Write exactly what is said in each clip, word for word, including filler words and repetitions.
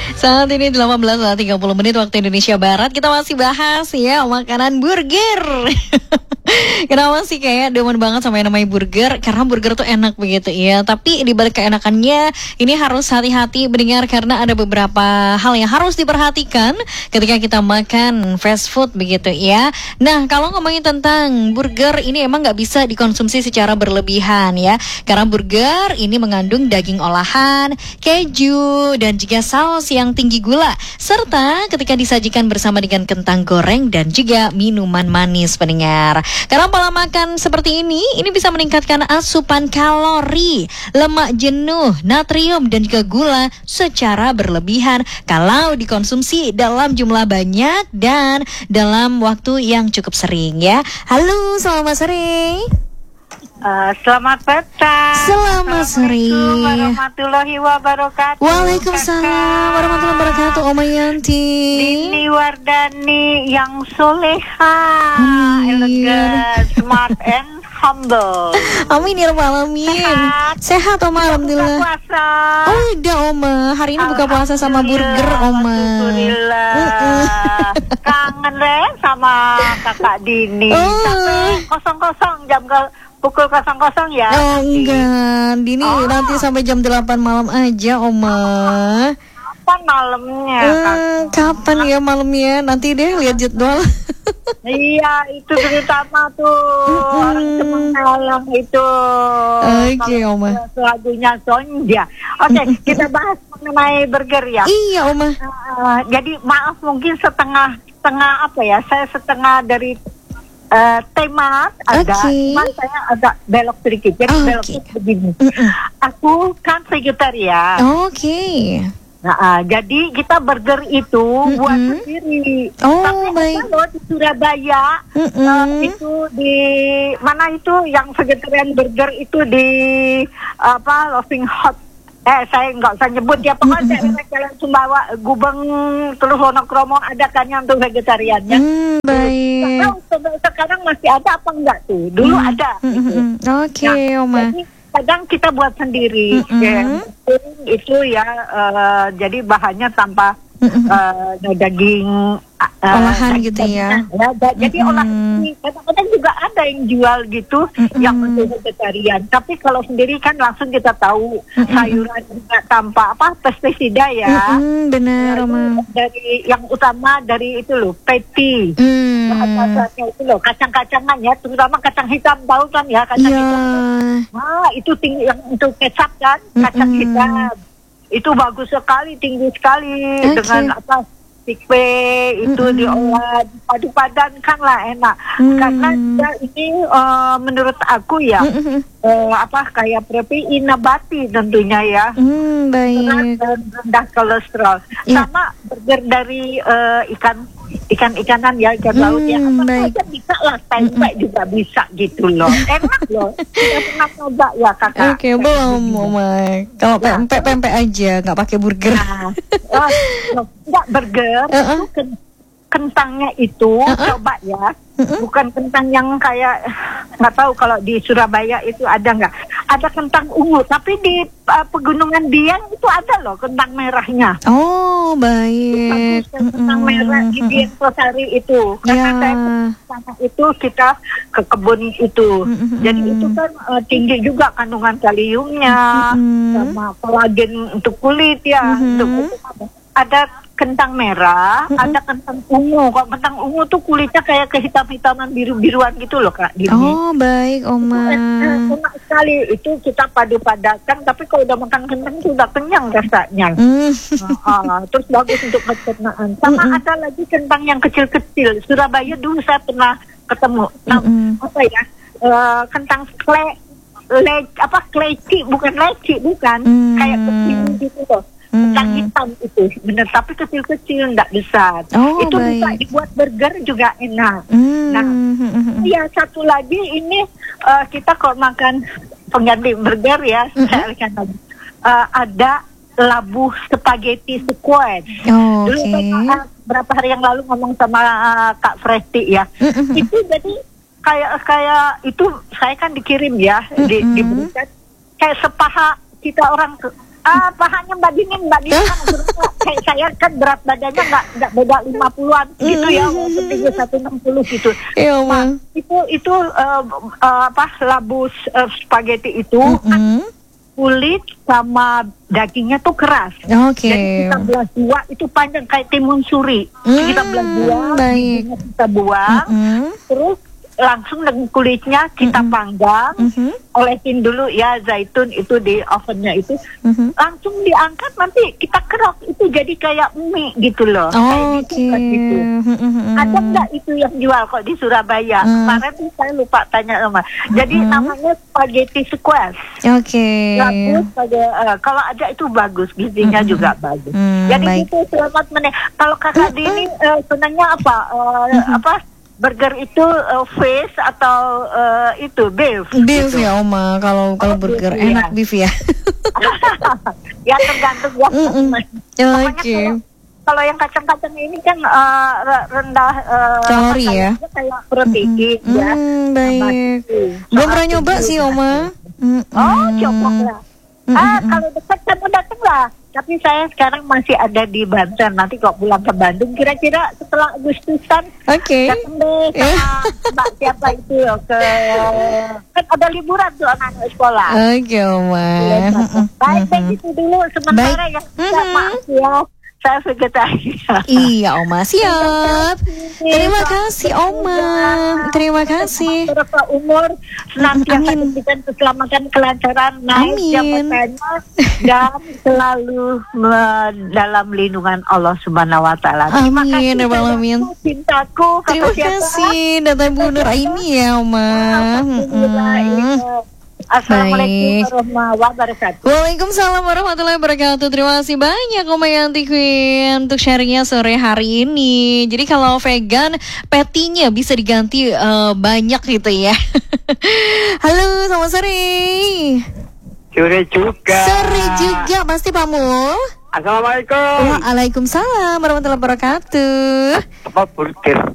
Saat ini delapan belas tiga puluh menit waktu Indonesia Barat. Kita masih bahas ya makanan burger. Kenapa sih kayak demen banget sama yang namanya burger? Karena burger tuh enak begitu ya. Tapi di balik keenakannya ini harus hati-hati mendengar, karena ada beberapa hal yang harus diperhatikan ketika kita makan fast food begitu ya. Nah, kalau ngomongin tentang burger ini emang nggak bisa dikonsumsi secara berlebihan ya. Karena burger ini mengandung daging olahan, keju, dan juga saus yang tinggi gula. Serta ketika disajikan bersama dengan kentang goreng dan juga minuman manis pendengar. Karena pola makan seperti ini, ini bisa meningkatkan asupan kalori, lemak jenuh, natrium, dan juga gula secara berlebihan kalau dikonsumsi dalam jumlah banyak dan dalam waktu yang cukup sering ya. Halo, selamat sore. Uh, selamat petang. Selamat sore. Assalamualaikum warahmatullahi wabarakatuh. Waalaikumsalam warahmatullahi wabarakatuh. Oma Yanti. Dini Wardani yang soleha, Amin. elegan, smart and humble. Amin ya rabbal alamin. Sehat. Sehat Oma, alhamdulillah. Buka puasa. Oh udah Oma, hari ini buka puasa sama burger Oma. Alhamdulillah. Uh-uh. Kangen deh sama kakak Dini. Oh. Sampai kosong-kosong jam ke pukul kosong-kosong ya. Oh enggak, Dini Oh. nanti sampai jam delapan malam aja Oma. Kapan malamnya? Eh, kapan ya malamnya? Nanti deh lihat jadwal. Iya, itu terutama tuh orang Jepang malam itu. Oke, Oma. Lagunya Sonja. Oke, kita bahas mengenai burger ya. Iya Oma. Uh, jadi maaf mungkin setengah setengah apa ya? Saya setengah dari Uh, tema ada, Okay. cuma saya agak belok sedikit. Jadi Okay. belok sedikit begini. Mm-mm. Aku kan vegetarian. Oke. Nah, uh, jadi kita burger itu Mm-mm. buat sendiri. Oh, Tapi baik. kalau di Surabaya Mm-mm. uh, itu di mana itu yang vegetarian burger itu di apa Loving Hot. Eh, saya nggak usah nyebut ya, pokoknya daerah Jalan Sumbawa, Gubeng, terus Wonokromo ada kan yang untuk vegetariannya. Hmm, baik. Nah, sekarang masih ada apa enggak tuh? Dulu Hmm. ada. Gitu. Mm-mm. Oke, Nah, Oma. jadi kadang kita buat sendiri. Mm-mm. Ya, itu ya, uh, jadi bahannya tanpa Mm-mm. uh, daging uh, Olahan daging- gitu ya. ya da- jadi Mm-mm. olahan ini kadang-kadang juga ada yang jual gitu Mm-mm. yang untuk vegetarian. Tapi kalau sendiri kan langsung kita tahu Mm-mm. sayuran juga tanpa apa pestisida ya. Mm-mm, benar Lalu Oma. dari yang utama dari itu loh patty. Bahan Hmm. dasarnya itu loh kacang-kacangan ya, terutama kacang hitam, tahu kan ya kacang Iya. hitam. Nah, itu tinggi yang untuk kecap kan, kacang Mm-mm. hitam. Itu bagus sekali, tinggi sekali Okay. dengan apa tikwe itu Mm-mm. diolah dipadu-padankan lah enak. Hmm. Karena dia ini eh, menurut aku ya Mm-mm. eh, apa kayak protein nabati tentunya ya. Hmm, Berat baik. dan rendah kolesterol. Iya. Sama burger dari eh, ikan ikan-ikanan ya, ikan Hmm, laut ya. Apa baik. saja bisa lah, tempe juga bisa gitu loh. Enak loh. Kita pernah coba ya kakak. Oke, belum Oma. Kalau Ya. pempek pempek aja, nggak pakai burger. Nah, oh, loh, enggak burger Uh-uh. itu ken- kentangnya itu Uh-uh. coba ya. Uh-uh. Bukan kentang yang kayak nggak tahu kalau di Surabaya itu ada nggak? Ada kentang ungu, tapi di uh, pegunungan Dieng itu ada loh kentang merahnya. Oh, baik. Bagus kan, kentang Mm-mm. merah di Dieng Tosari itu. Karena Ya. saya ke sana itu kita ke kebun itu. Mm-mm. Jadi itu kan uh, tinggi juga kandungan kaliumnya, Mm-mm. sama kolagen untuk kulit ya. Mm-mm. Untuk kulit. Ada kentang merah, Mm-mm. ada kentang ungu. Kalau kentang ungu tuh kulitnya kayak kehitam-hitaman biru-biruan gitu loh Kak Dini. Oh, baik Oma. Enak sekali itu kita padu-padakan, tapi kalau udah makan kentang itu udah kenyang rasanya. Hmm. Ah, terus bagus untuk pencernaan. Sama Mm-mm. ada lagi kentang yang kecil-kecil. Surabaya dulu saya pernah ketemu. Nah, Mm-mm. apa ya? Eh, kentang kle, le, apa kleci, bukan leci, bukan. Mm. Kayak kecil gitu loh. Kentang Mm. hitam itu, bener. Tapi kecil-kecil, enggak besar. Oh, itu bisa baik. dibuat burger juga enak. Hmm. Nah, ya satu lagi ini eh, kita kalau makan pengganti burger ya, Mm-mm. saya alihkan lagi. Eh, ada labu spaghetti squash. Oh, Dulu oke. saya uh, berapa hari yang lalu ngomong sama uh, Kak Fresti ya. Mm-mm. Itu jadi kayak kayak itu saya kan dikirim ya di Mm-mm. diberikan kayak sepaha kita orang ke ah pahanya Mbak Dini Mbak Dini kan berapa, kayak saya kan berat badannya nggak nggak beda lima puluhan gitu ya, tinggi seratus enam puluh gitu. Iya, Oma. Nah, itu itu uh, uh, apa labu uh, spaghetti itu Mm-mm. kan kulit sama dagingnya tuh keras. Oke. Jadi kita belah dua itu panjang kayak timun suri. Mm, Kita belah dua, baik. bijinya kita buang, Mm-mm. terus langsung dengan kulitnya kita Mm-mm. panggang, Mhm. olesin dulu ya zaitun itu di ovennya itu, Mhm. langsung diangkat nanti kita kerok itu jadi kayak mie gitu loh. Kayak Oke. gitu, kan gitu. Mhm. Ada nggak itu yang jual kok di Surabaya? Mm. Kemarin tuh saya lupa tanya sama. Jadi Mm. namanya spaghetti squash. Oke. Bagus pada uh, kalau ada itu bagus, gizinya Mm-mm. juga bagus. Mm, Jadi baik. itu selamat meneh. Kalau kakak Dini uh, senangnya apa? Uh, apa? Burger itu uh, fish atau uh, itu beef? Beef gitu. ya, Oma. Kalau kalau Oh, burger beef, enak ya. beef ya. Ya tergantung ya. Mm-mm. Pokoknya Oke. kalau, kalau yang kacang-kacang ini kan uh, re- rendah uh, Kalori apa, ya? kayaknya kayak protein ya. Hmm, baik. Belum pernah nyoba sih, Oma. Mm-mm. Oh, cobalah. Ah, Mm-mm. kalau dekat kamu datanglah. Tapi saya sekarang masih ada di Banten. Nanti kok pulang ke Bandung, kira-kira setelah Agustusan Oke. datang deh sama Mbak siapa itu ya, ke kan ada liburan tuh anak-anak sekolah. Oke, Oma. Iya, Mm-mm. baik, baik Mm-mm. itu dulu sementara Baik. ya. Saya Mhm. maaf ya, saya vegetarian. Iya, Oma. Siap. Terima kasih, Oma. Terima kasih. Berapa umur senantiasa Amin. diberikan keselamatan, kelancaran, naik Amin. jabatannya dan selalu me- dalam lindungan Allah Subhanahu Wa Taala. Terima Amin, kasih ya Rabbal Alamin. sayangku, cintaku. Kata Terima siapa? kasih, Data Bu Nur Aini ya, Oma. Alhamdulillah. Mm-mm. Iya. Assalamualaikum Baik. warahmatullahi wabarakatuh. Waalaikumsalam warahmatullahi wabarakatuh. Terima kasih banyak Oma Yanti Queen untuk sharingnya sore hari ini. Jadi kalau vegan, patty-nya bisa diganti eh, banyak gitu ya. Halo, selamat sore. Sore juga. Sore juga pasti Pak Mul. Assalamualaikum. Waalaikumsalam warahmatullahi wabarakatuh. Apa burger?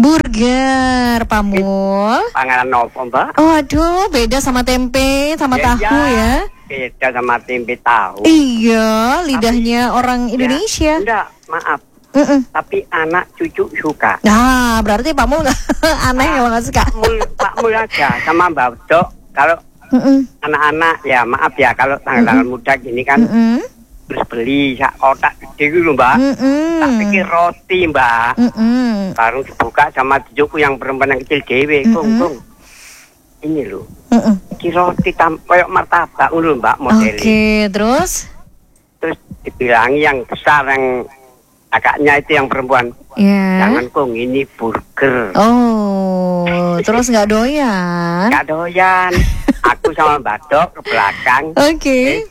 Burger Pak Mul. Panganan apa, Mbak? Oh aduh, beda sama tempe, sama Ya, tahu ya. Beda sama tempe tahu. Iya, lidahnya orang Indonesia. Ya, enggak, maaf. Mm-mm. Tapi anak cucu suka. Nah, berarti Pak Mul nggak aneh kalau nggak suka. Pak Mul, Pak Mul aja sama Mbak Dok. Kalau Mm-mm. anak-anak ya maaf ya kalau tanggal-tanggal muda gini kan Mm-mm. terus beli sak kotak gede gitu, Mbak. Mm-mm. Tak pikir roti, Mbak. Mm-mm. Baru dibuka sama cucuku yang perempuan yang kecil dewe, Mm-mm. kung kung. Ini loh. Mm-mm. Iki roti tam koyok martabak ngono, Mbak, modelnya. Oke, terus Terus dibilangi yang besar yang kakaknya itu yang perempuan, ya. jangan kong ini burger. Oh, terus nggak doyan? Gak doyan. Aku sama Mbak Dok ke belakang Oke.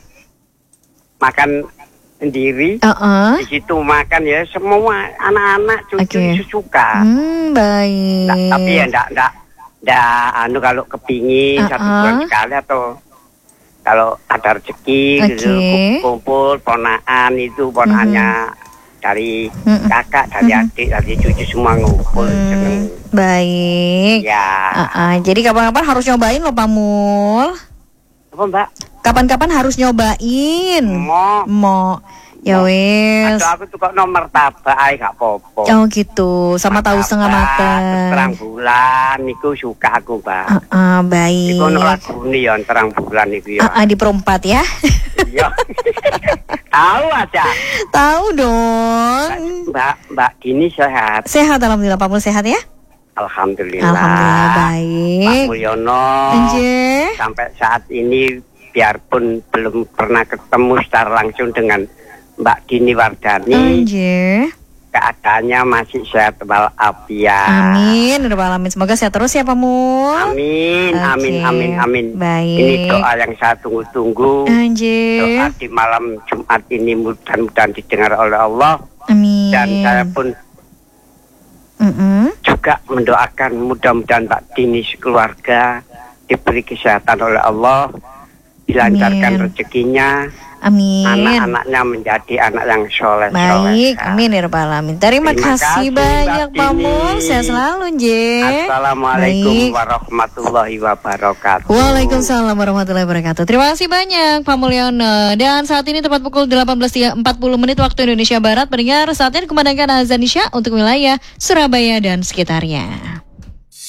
makan sendiri. Uh-uh. Di situ makan ya semua anak-anak cucu Oke. suka. Hmm, baik. Nah, tapi ya ndak ndak ndak anu kalau kepingin satu Uh-uh. bulan sekali atau kalau ada rezeki gitu, Oke. kumpul ponaan itu ponaannya dari Mhm. kakak, dari Mhm. adik, dari cucu semua ngumpul seneng. Hmm, baik. Ya. Uh-uh. Jadi kapan-kapan harus nyobain loh Pak Mul. Apa, Mbak? Kapan-kapan harus nyobain. Mau. Mau. Ya wes. Atau aku tuh kok nomor tabak ae gak apa-apa. Oh gitu, sama tahu setengah Martabak, terus terang mateng. bulan niku suka aku, Mbak. Ah, ah, baik. Iku ono lagune ya terang bulan niku ya. Ah, ah, di perempat ya. Iya. Tahu aja. Tahu dong. Mbak, Mbak Dini sehat. Sehat alhamdulillah, Pak Mul sehat ya? Alhamdulillah. Alhamdulillah Pak baik. Mulyono Anjir. sampai saat ini biarpun belum pernah ketemu secara langsung dengan Mbak Dini Wardani, Anjir. keadaannya masih sehat walafiat. Amin, udah alamin. Semoga sehat terus ya Pak Mul. Amin, Oke. amin, amin, amin. Baik. Ini doa yang saya tunggu-tunggu. Anjir. Doa di malam Jumat ini mudah-mudahan didengar oleh Allah. Amin. Dan saya pun Mm-mm. juga mendoakan mudah-mudahan Mbak Dini sekeluarga diberi kesehatan oleh Allah, dilancarkan Amin. rezekinya, Amin. anak-anaknya menjadi anak yang soleh. Baik, amin ya rabbal alamin. Terima, Terima kasih kasih, banyak Mbak Pak Dini. Mul. Sehat selalu, Nje. Assalamualaikum Baik. warahmatullahi wabarakatuh. Waalaikumsalam warahmatullahi wabarakatuh. Terima kasih banyak Pak Mulyono. Dan saat ini tepat pukul delapan belas empat puluh menit waktu Indonesia Barat. Pendengar, saatnya dikumandangkan azan Isya untuk wilayah Surabaya dan sekitarnya.